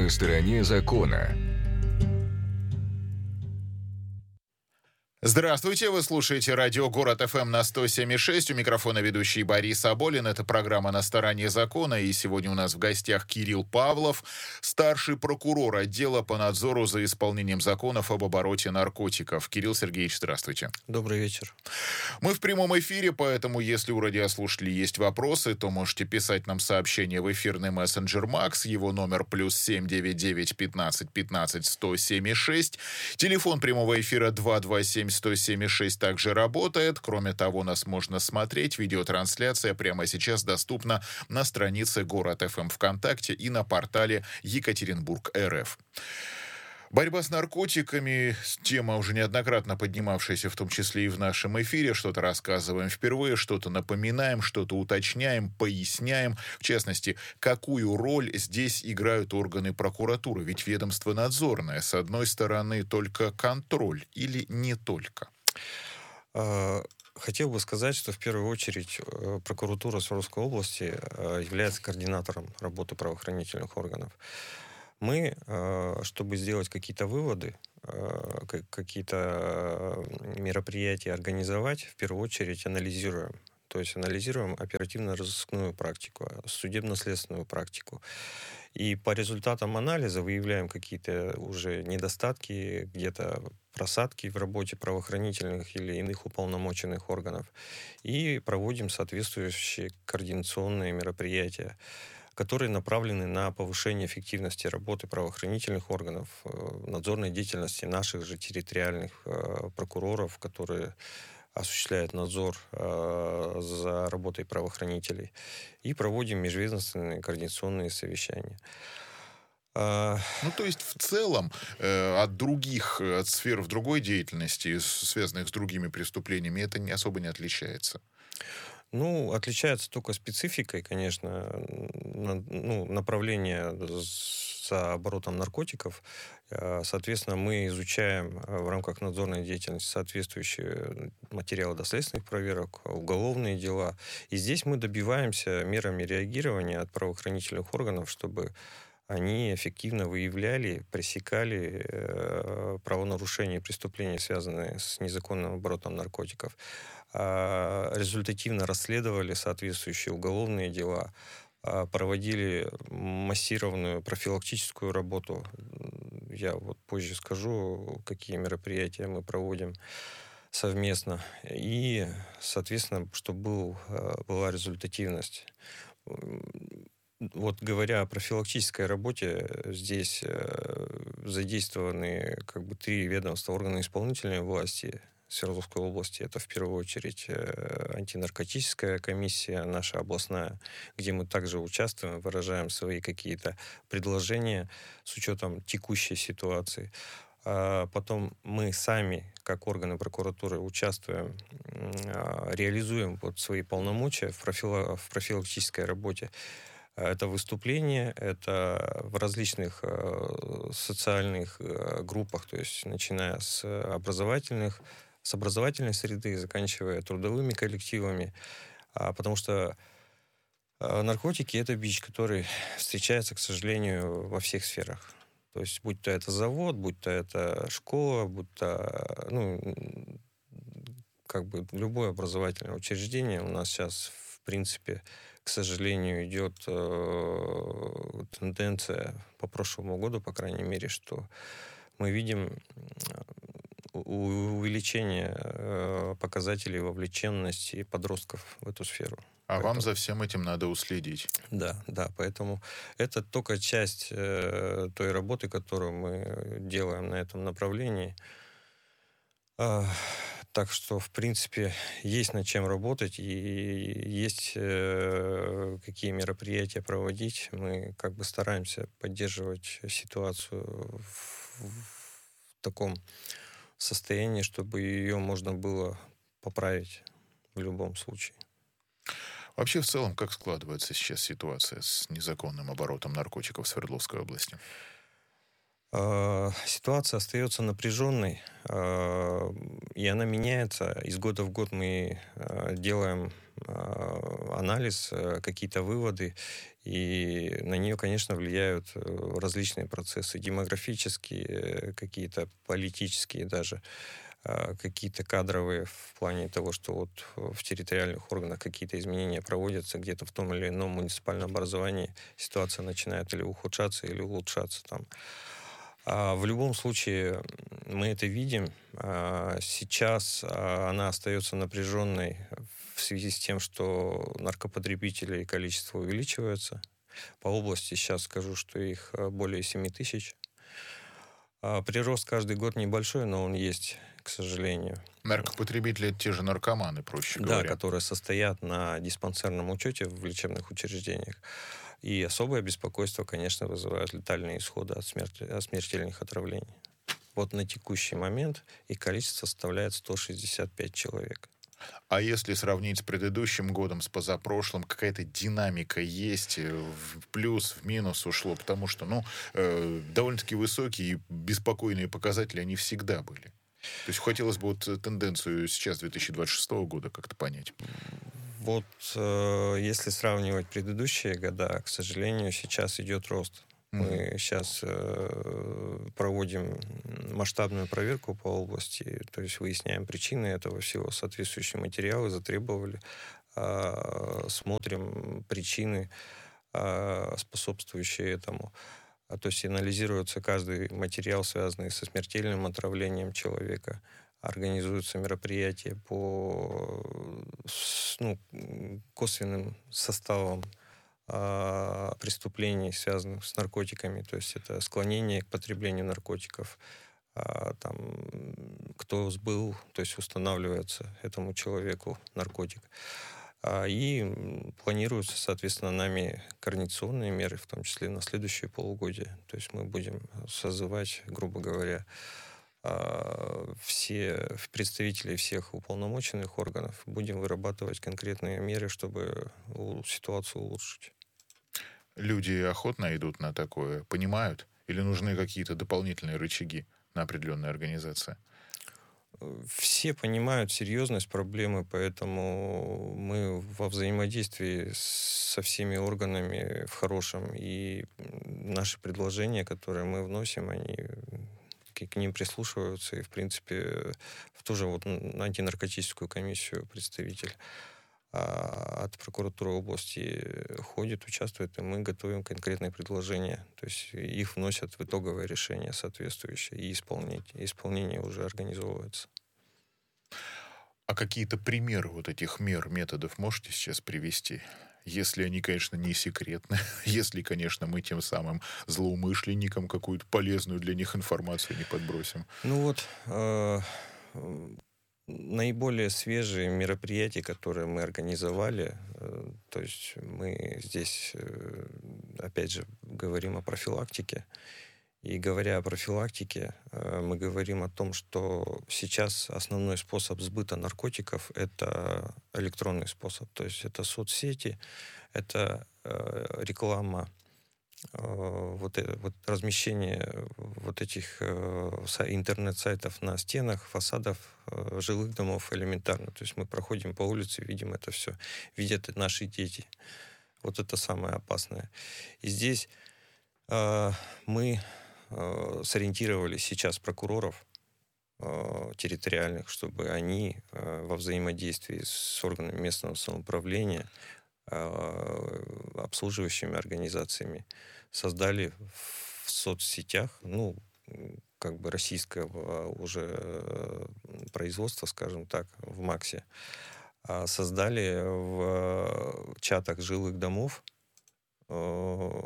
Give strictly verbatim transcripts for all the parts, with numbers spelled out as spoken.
на стороне закона. Здравствуйте, вы слушаете радио «Город ФМ» на сто семь и шесть. У микрофона ведущий Борис Аболин. Это программа «На стороне закона». И сегодня у нас в гостях Кирилл Павлов, старший прокурор отдела по надзору за исполнением законов об обороте наркотиков. Кирилл Сергеевич, здравствуйте. Добрый вечер. Мы в прямом эфире, поэтому если у радиослушателей есть вопросы, то можете писать нам сообщение в эфирный мессенджер Макс. Его номер плюс семь девять девять пятнадцать пятнадцать сто семь и шесть. Телефон прямого эфира два два семь сто семь и шесть также работает. Кроме того, нас можно смотреть. Видеотрансляция прямо сейчас доступна на странице Город ФМ ВКонтакте и на портале Екатеринбург точка эр эф. Борьба с наркотиками — тема, уже неоднократно поднимавшаяся, в том числе и в нашем эфире. Что-то рассказываем впервые, что-то напоминаем, что-то уточняем, поясняем. В частности, какую роль здесь играют органы прокуратуры? Ведь ведомство надзорное. С одной стороны, только контроль или не только? Хотел бы сказать, что в первую очередь прокуратура Свердловской области является координатором работы правоохранительных органов. Мы, чтобы сделать какие-то выводы, какие-то мероприятия организовать, в первую очередь анализируем. То есть анализируем оперативно-розыскную практику, судебно-следственную практику. И по результатам анализа выявляем какие-то уже недостатки, где-то просадки в работе правоохранительных или иных уполномоченных органов. И проводим соответствующие координационные мероприятия, которые направлены на повышение эффективности работы правоохранительных органов, надзорной деятельности наших же территориальных прокуроров, которые осуществляют надзор за работой правоохранителей, и проводим межведомственные координационные совещания. Ну, то есть, в целом, э, от других, от сфер в другой деятельности, связанных с другими преступлениями, это не особо не отличается. Ну, отличается только спецификой, конечно, ну, направление за оборотом наркотиков. Соответственно, мы изучаем в рамках надзорной деятельности соответствующие материалы доследственных проверок, уголовные дела. И здесь мы добиваемся мерами реагирования от правоохранительных органов, чтобы они эффективно выявляли, пресекали э, правонарушения и преступления, связанные с незаконным оборотом наркотиков, э, результативно расследовали соответствующие уголовные дела, э, проводили массированную профилактическую работу. Я вот позже скажу, какие мероприятия мы проводим совместно. И, соответственно, чтобы был, э, была результативность. Вот говоря о профилактической работе, здесь э, задействованы как бы три ведомства: органы исполнительной власти Свердловской области. Это в первую очередь э, антинаркотическая комиссия наша областная, где мы также участвуем, выражаем свои какие-то предложения с учетом текущей ситуации. А потом мы сами, как органы прокуратуры, участвуем, э, реализуем вот свои полномочия в, профила- в профилактической работе. Это выступления, это в различных э, социальных э, группах, то есть начиная с образовательных, с образовательной среды, заканчивая трудовыми коллективами, а, потому что э, наркотики — это бич, который встречается, к сожалению, во всех сферах. То есть будь то это завод, будь то это школа, будь то, ну, как бы любое образовательное учреждение у нас сейчас, в принципе, к сожалению, идет э, тенденция по прошлому году, по крайней мере, что мы видим увеличение э, показателей вовлеченности подростков в эту сферу. А Поэтому, вам за всем этим надо уследить. Да, да, поэтому это только часть э, той работы, которую мы делаем на этом направлении. А, так что, в принципе, есть над чем работать и есть э, какие мероприятия проводить. Мы как бы стараемся поддерживать ситуацию в, в таком состоянии, чтобы ее можно было поправить в любом случае. Вообще, в целом, как складывается сейчас ситуация с незаконным оборотом наркотиков в Свердловской области? Ситуация остается напряженной, и она меняется. Из года в год мы делаем анализ, какие-то выводы, И на нее, конечно, влияют различные процессы, демографические, какие-то политические даже, какие-то кадровые в плане того, что вот в территориальных органах какие-то изменения проводятся, где-то в том или ином муниципальном образовании ситуация начинает или ухудшаться, или улучшаться там. А в любом случае мы это видим. Сейчас она остается напряженной в связи с тем, что наркопотребителей количество увеличивается. По области сейчас скажу, что их более семи тысяч. Прирост каждый год небольшой, но он есть, к сожалению. Наркопотребители — это те же наркоманы, проще Да, говоря. которые состоят на диспансерном учете в лечебных учреждениях. И особое беспокойство, конечно, вызывают летальные исходы от, смерти, от смертельных отравлений. Вот на текущий момент их количество составляет сто шестьдесят пять человек. А если сравнить с предыдущим годом, с позапрошлым, какая-то динамика есть? В плюс, в минус ушло? Потому что, ну, э, довольно-таки высокие и беспокойные показатели, они всегда были. То есть хотелось бы вот тенденцию сейчас, две тысячи двадцать шестого года, как-то понять. Вот э, если сравнивать предыдущие года, к сожалению, сейчас идет рост. Мы сейчас э, проводим масштабную проверку по области, то есть выясняем причины этого всего, соответствующие материалы затребовали, э, смотрим причины, э, способствующие этому. А, то есть анализируется каждый материал, связанный со смертельным отравлением человека, организуются мероприятия по ну, косвенным составам преступлений, связанных с наркотиками, то есть это склонение к потреблению наркотиков, там, кто сбыл, то есть устанавливается этому человеку наркотик. И планируются, соответственно, нами координационные меры, в том числе на следующее полугодие. То есть мы будем созывать, грубо говоря, все представители всех уполномоченных органов, будем вырабатывать конкретные меры, чтобы ситуацию улучшить. Люди охотно идут на такое, понимают? Или нужны какие-то дополнительные рычаги на определенные организации? Все понимают серьезность проблемы, поэтому мы во взаимодействии со всеми органами в хорошем. И наши предложения, которые мы вносим, они к ним прислушиваются. И, в принципе, в ту же вот антинаркотическую комиссию представитель от прокуратуры области ходит, участвует, и мы готовим конкретные предложения. То есть их вносят в итоговое решение соответствующее, и исполнение, исполнение уже организовывается. А какие-то примеры вот этих мер, методов можете сейчас привести? Если они, конечно, не секретны, если, конечно, мы тем самым злоумышленникам какую-то полезную для них информацию не подбросим. Ну вот, э, наиболее свежие мероприятия, которые мы организовали, э, то есть мы здесь, э, опять же, говорим о профилактике. И говоря о профилактике, э, мы говорим о том, что сейчас основной способ сбыта наркотиков — это электронный способ. То есть это соцсети, это э, реклама, э, вот, э, вот размещение вот этих э, интернет-сайтов на стенах, фасадах э, жилых домов элементарно. То есть мы проходим по улице, видим это все, видят наши дети. Вот это самое опасное. И здесь э, мы сориентировали сейчас прокуроров э, территориальных, чтобы они э, во взаимодействии с органами местного самоуправления, э, обслуживающими организациями, создали в соцсетях, ну, как бы российского уже производства, скажем так, в МАКСе, создали в чатах жилых домов э,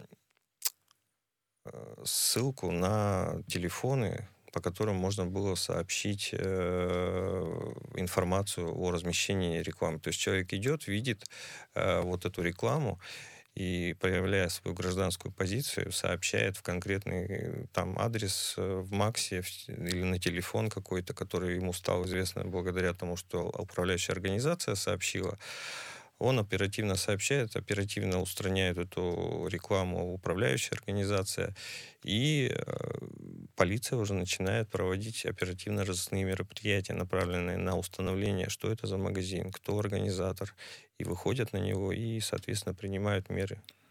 ссылку на телефоны, по которым можно было сообщить э, информацию о размещении рекламы. То есть человек идет, видит э, вот эту рекламу и, проявляя свою гражданскую позицию, сообщает в конкретный там адрес в МАКСе или на телефон какой-то, который ему стал известен благодаря тому, что управляющая организация сообщила. Он оперативно сообщает, оперативно устраняет эту рекламу управляющая организация, и э, полиция уже начинает проводить оперативно-розыскные мероприятия, направленные на установление, что это за магазин, кто организатор, и выходят на него, и, соответственно, принимают меры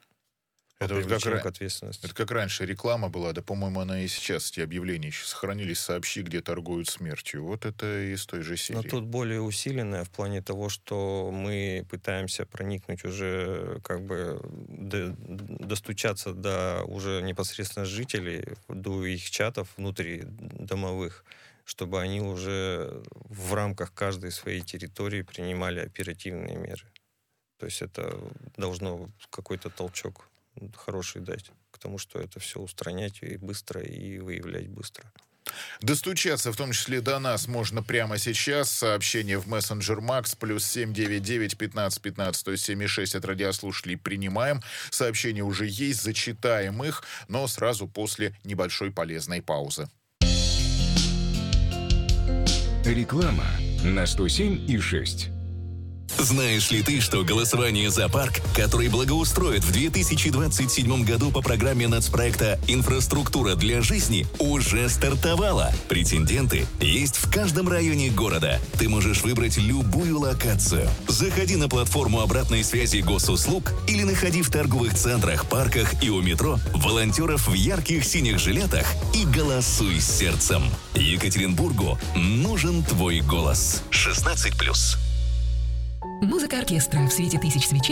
Это, вот как, к ответственности. Это как раньше реклама была, да, по-моему, она и сейчас, эти объявления еще сохранились, сообщи, где торгуют смертью. Вот это из той же серии. Но тут более усиленная в плане того, что мы пытаемся проникнуть уже, как бы, до, достучаться до уже непосредственно жителей, до их чатов внутридомовых, чтобы они уже в рамках каждой своей территории принимали оперативные меры. То есть это должно какой-то толчок хороший дать к тому, что это все устранять и быстро, и выявлять быстро. Достучаться, в том числе до нас, можно прямо сейчас. Сообщение в мессенджер Макс плюс семь девять девять пятнадцать пятнадцать сто семь и шесть от радиослушателей принимаем. Сообщения уже есть, зачитаем их, но сразу после небольшой полезной паузы. Реклама на сто семь и шесть. Знаешь ли ты, что голосование за парк, который благоустроят в две тысячи двадцать седьмом году по программе нацпроекта «Инфраструктура для жизни» уже стартовало? Претенденты есть в каждом районе города. Ты можешь выбрать любую локацию. Заходи на платформу обратной связи госуслуг или находи в торговых центрах, парках и у метро волонтеров в ярких синих жилетах и голосуй сердцем. Екатеринбургу нужен твой голос. шестнадцать плюс. Музыка оркестра в свете тысяч свечей